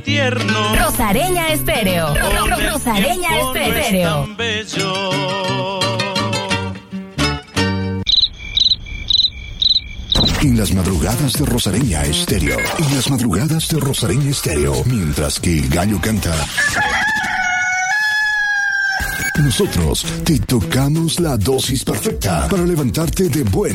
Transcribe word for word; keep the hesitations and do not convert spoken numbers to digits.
Tierno. Rosareña Estéreo. Ro- Ro- Rosareña Estéreo. En las madrugadas de Rosareña Estéreo. En las madrugadas de Rosareña Estéreo. Mientras que el gallo canta, nosotros te tocamos la dosis perfecta para levantarte de buen